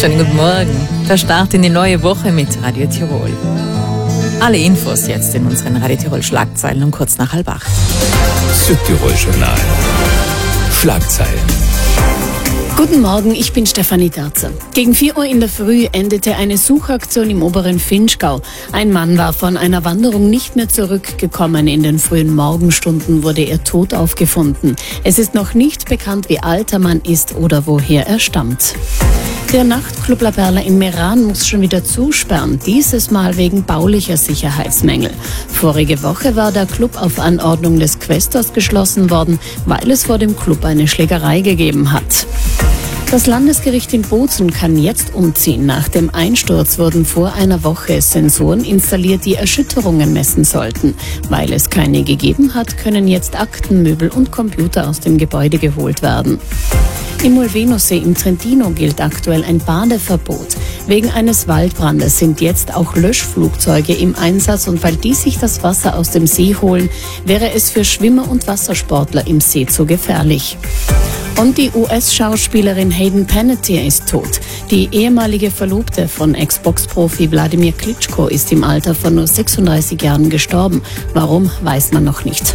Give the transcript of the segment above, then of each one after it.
Schönen guten Morgen. Der Start in die neue Woche mit Radio Tirol. Alle Infos jetzt in unseren Radio Tirol Schlagzeilen um kurz nach 7:30. Südtirol Journal. Schlagzeilen. Guten Morgen, ich bin Stefanie Terzer. Gegen 4 Uhr in der Früh endete eine Suchaktion im oberen Vinschgau. Ein Mann war von einer Wanderung nicht mehr zurückgekommen. In den frühen Morgenstunden wurde er tot aufgefunden. Es ist noch nicht bekannt, wie alt der Mann ist oder woher er stammt. Der Nachtclub La Perla in Meran muss schon wieder zusperren, dieses Mal wegen baulicher Sicherheitsmängel. Vorige Woche war der Club auf Anordnung des Quästors geschlossen worden, weil es vor dem Club eine Schlägerei gegeben hat. Das Landesgericht in Bozen kann jetzt umziehen. Nach dem Einsturz wurden vor einer Woche Sensoren installiert, die Erschütterungen messen sollten. Weil es keine gegeben hat, können jetzt Akten, Möbel und Computer aus dem Gebäude geholt werden. Im Mulvenosee im Trentino gilt aktuell ein Badeverbot. Wegen eines Waldbrandes sind jetzt auch Löschflugzeuge im Einsatz und weil die sich das Wasser aus dem See holen, wäre es für Schwimmer und Wassersportler im See zu gefährlich. Und die US-Schauspielerin Hayden Panettiere ist tot. Die ehemalige Verlobte von Ex-Box-Profi Wladimir Klitschko ist im Alter von nur 36 Jahren gestorben. Warum, weiß man noch nicht.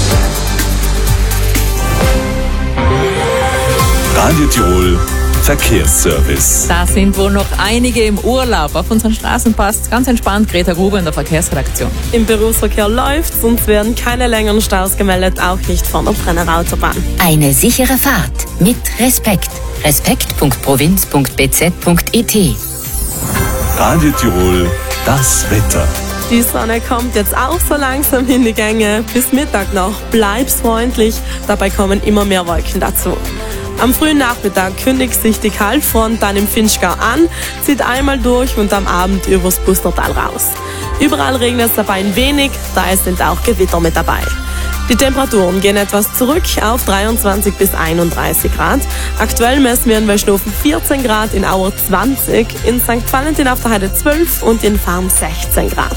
Radio Tirol Verkehrsservice. Da sind wohl noch einige im Urlaub. Auf unseren Straßen passt ganz entspannt Greta Gruber in der Verkehrsredaktion. Im Berufsverkehr läuft's und werden keine längeren Staus gemeldet, auch nicht von der Brenner Autobahn. Eine sichere Fahrt mit Respekt. respekt.provinz.bz.et. Radio Tirol, das Wetter. Die Sonne kommt jetzt auch so langsam in die Gänge. Bis Mittag noch bleibt's freundlich, dabei kommen immer mehr Wolken dazu. Am frühen Nachmittag kündigt sich die Kaltfront dann im Vinschgau an, zieht einmal durch und am Abend übers Pustertal raus. Überall regnet es dabei ein wenig, daher sind auch Gewitter mit dabei. Die Temperaturen gehen etwas zurück auf 23 bis 31 Grad. Aktuell messen wir in Weischnofen 14 Grad, in Auer 20, in St. Valentin auf der Heide 12 und in Farm 16 Grad.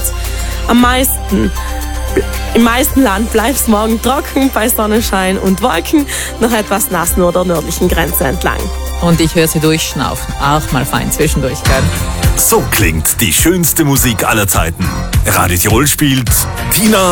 Im meisten Land bleibt es morgen trocken, bei Sonnenschein und Wolken, noch etwas nass nur der nördlichen Grenze entlang. Und ich höre sie durchschnaufen. Auch mal fein zwischendurch, gell? So klingt die schönste Musik aller Zeiten. Radio Tirol spielt Tina